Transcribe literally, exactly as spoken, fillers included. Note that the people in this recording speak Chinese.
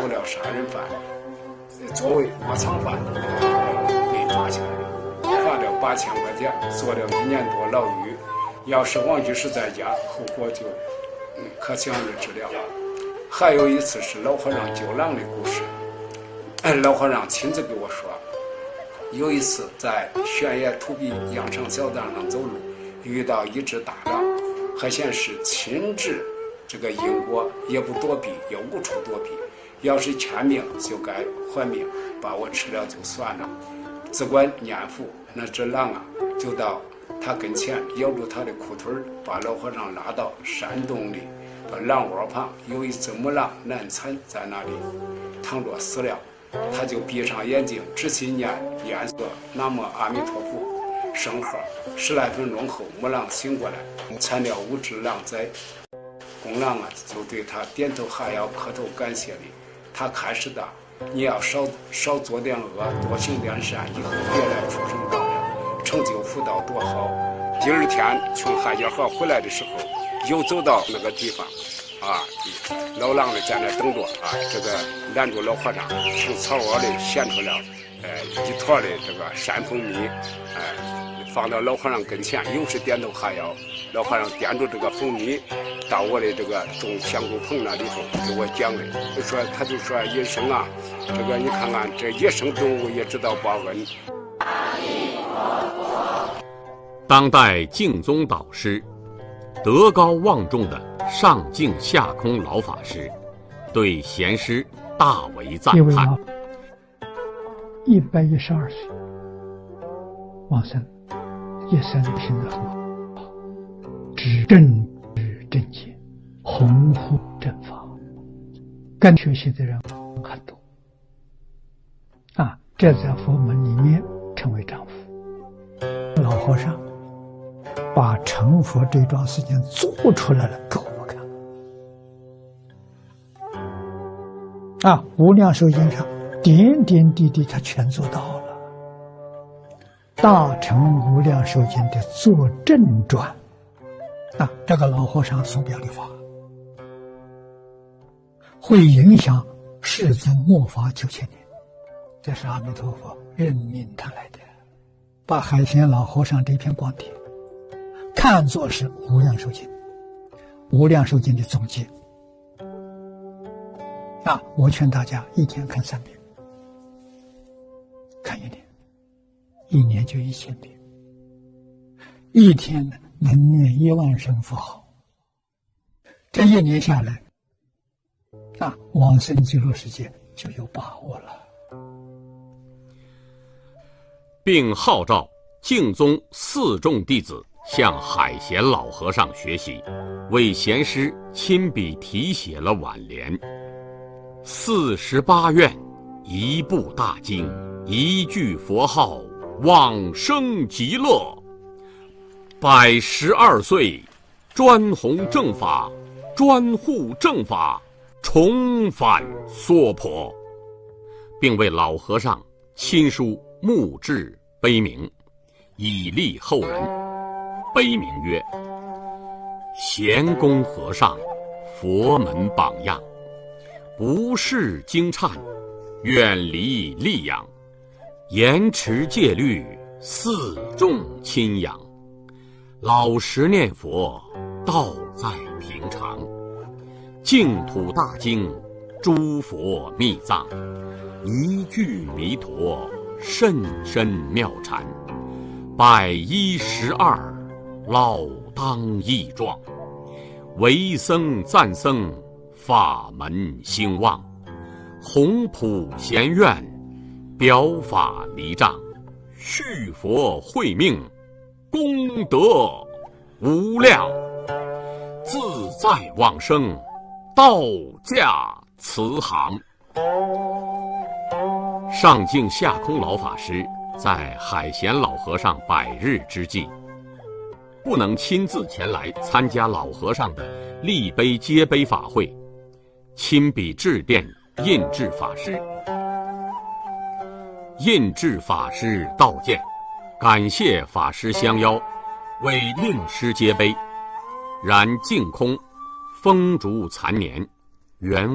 有了杀人犯作为窝藏犯被抓起来了，罚了八千块钱，坐了一年多牢狱。要是王居士在家，后果就可想而知了。还有一次是老和尚救狼的故事，老和尚亲自给我说，有一次在悬崖土壁羊肠小道上走路，遇到一只大狼，还显示亲至这个因果，也不躲避，也无处躲避。要是欠命就该还命，把我吃了就算了。只管念佛，那只狼啊，就到他跟前咬住他的裤腿，把老和尚拉到山洞里，把狼窝旁有一只母狼难产在那里躺着死了。他就闭上眼睛，仔细念念诵南无阿弥陀佛圣号。十来分钟后，母狼醒过来，产了五只狼崽。公狼啊，就对他点头哈腰，磕头感谢礼。他开始的，你要少少做点恶，多行点善，以后别来出生道了，成就福道多好。第二天从海家河回来的时候，又走到那个地方。啊，老狼呢在那等着啊，这个拦住老和尚，从草窝里衔出了，呃，一坨的这个山蜂蜜，哎、呃，放到老和尚跟前，又是点头哈腰。老和尚掂住这个蜂蜜，到我的这个种香菇棚那里头给我讲的，就说他就说野生啊，这个你看看这野生动物也知道报恩。 当代净宗导师，德高望重的上净下空老法师对贤师大为赞叹。 一百一十二岁往生，一生行得很好，知正知正见，弘护正法，跟学习的人很多啊，这在佛门里面称为丈夫。老和尚把成佛这桩事情做出来了给我们看啊，无量寿经上点点滴滴他全做到了。大乘无量寿经的作证传啊，这个老和尚所表的法会影响世尊末法九千年，这是阿弥陀佛任命他来的，把海贤老和尚这篇光碟看作是无量寿经，无量寿经的总结啊！我劝大家一天看三遍，看一年，一年就一千遍，一天能念一万声佛号，这一年下来啊，往生极乐世界就有把握了。 并号召净宗四众弟子向海贤老和尚学习，为贤师亲笔题写了挽联：四十八愿，一部大经，一句佛号，往生极乐。百十二岁，专弘正法，专护正法，重返娑婆，并为老和尚亲书墓志碑铭，以利后人。碑铭曰：贤公和尚，佛门榜样，不视经忏，远离戾养，严持戒律，四众亲仰，老实念佛，道在平常，净土大经，诸佛密藏，一句弥陀，甚深妙禅，百一十二，老当益壮，为僧赞僧，法门兴旺，弘普贤愿，表法离障，续佛慧命，功德无量，自在往生，道驾慈航。上净下空老法师在海贤老和尚百日之际，不能亲自前来参加老和尚的立碑接碑法会，亲笔致电印制法师。印制法师道见，感谢法师相邀，为令师接碑。然净空风烛残年，原